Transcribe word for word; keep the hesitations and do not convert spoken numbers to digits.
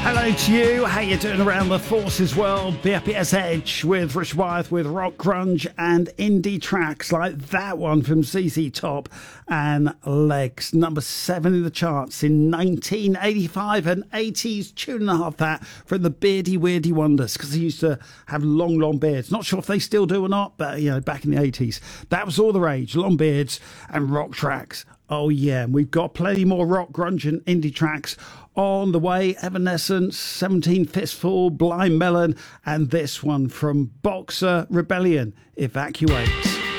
hello to you. How you doing around the Forces world? B F P S Edge with Rich Wyeth with rock, grunge and indie tracks like that one from Z Z Top and Legs. Number seven in the charts in nineteen eighty-five, an eighties tune and a half that from the Beardy Weirdy Wonders, because they used to have long, long beards. Not sure if they still do or not, but you know, back in the eighties, that was all the rage. Long beards and rock tracks. Oh yeah, and we've got plenty more rock, grunge and indie tracks on the way. Evanescence, seventeen Fistful, Blind Melon, and this one from Boxer Rebellion, Evacuate.